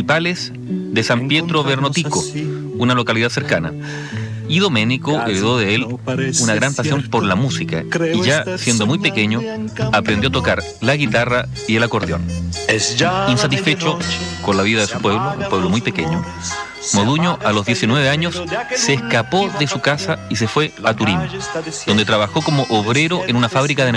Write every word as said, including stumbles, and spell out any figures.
municipales de San Pietro Bernotico, una localidad cercana. Y Domenico heredó de él una gran pasión por la música y ya siendo muy pequeño aprendió a tocar la guitarra y el acordeón. Insatisfecho con la vida de su pueblo, un pueblo muy pequeño, Moduño a los diecinueve años se escapó de su casa y se fue a Turín, donde trabajó como obrero en una fábrica de